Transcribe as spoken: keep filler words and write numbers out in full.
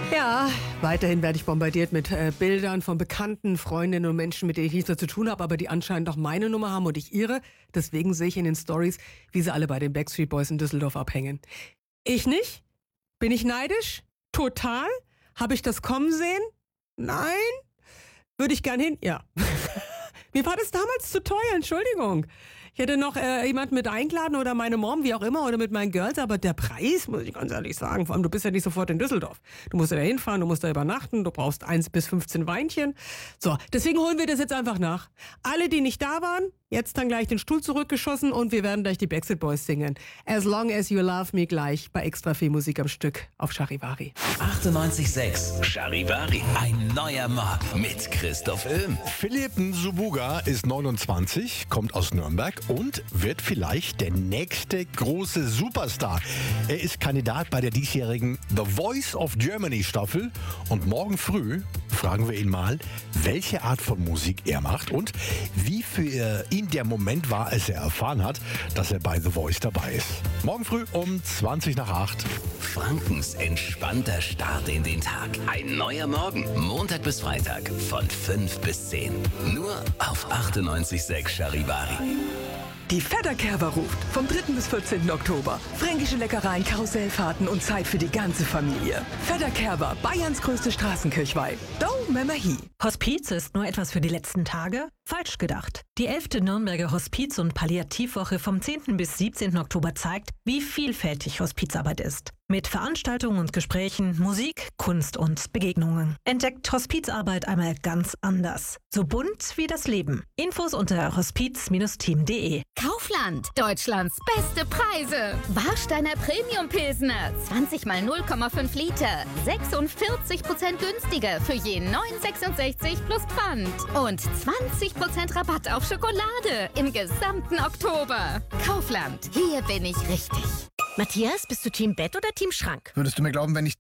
Ja, weiterhin werde ich bombardiert mit äh, Bildern von Bekannten, Freundinnen und Menschen, mit denen ich nichts mehr zu tun habe, aber die anscheinend auch meine Nummer haben und ich ihre. Deswegen sehe ich in den Stories, wie sie alle bei den Backstreet Boys in Düsseldorf abhängen. Ich nicht? Bin ich neidisch? Total? Habe ich das kommen sehen? Nein? Würde ich gern hin? Ja. Mir war das damals zu teuer, Entschuldigung. Ich hätte noch äh, jemanden mit eingeladen oder meine Mom, wie auch immer, oder mit meinen Girls, aber der Preis, muss ich ganz ehrlich sagen, vor allem du bist ja nicht sofort in Düsseldorf. Du musst ja da hinfahren, du musst da übernachten, du brauchst eins bis fünfzehn Weinchen. So, deswegen holen wir das jetzt einfach nach. Alle, die nicht da waren, jetzt dann gleich den Stuhl zurückgeschossen und wir werden gleich die Backstreet Boys singen. As Long As You Love Me gleich bei extra viel Musik am Stück auf Charivari. achtundneunzig Komma sechs Charivari. Ein neuer Morgen mit Christoph Öhm. Philipp Nsubuga ist neunundzwanzig, kommt aus Nürnberg und wird vielleicht der nächste große Superstar. Er ist Kandidat bei der diesjährigen The Voice of Germany Staffel und morgen früh fragen wir ihn mal, welche Art von Musik er macht und wie für ihn der Moment war, als er erfahren hat, dass er bei The Voice dabei ist. Morgen früh um zwanzig nach acht. Frankens entspannter Start in den Tag. Ein neuer Morgen. Montag bis Freitag von fünf bis zehn. Nur auf achtundneunzig Komma sechs Charivari. Die Fedderkerber ruft vom dritten bis vierzehnten Oktober. Fränkische Leckereien, Karussellfahrten und Zeit für die ganze Familie. Fedderkerber, Bayerns größte Straßenkirchweih. Do Memahi. Hospiz ist nur etwas für die letzten Tage? Falsch gedacht. Die elfte Nürnberger Hospiz- und Palliativwoche vom zehnten bis siebzehnten Oktober zeigt, wie vielfältig Hospizarbeit ist. Mit Veranstaltungen und Gesprächen, Musik, Kunst und Begegnungen. Entdeckt Hospizarbeit einmal ganz anders. So bunt wie das Leben. Infos unter hospiz Team punkt de. Kaufland, Deutschlands beste Preise. Warsteiner Premium Pilsner, zwanzig mal null Komma fünf Liter, sechsundvierzig Prozent günstiger für je neun Komma sechsundsechzig plus Pfand. Und zwanzig Prozent Rabatt auf Schokolade im gesamten Oktober. Kaufland, hier bin ich richtig. Matthias, bist du Team Bett oder Team Schrank? Würdest du mir glauben, wenn ich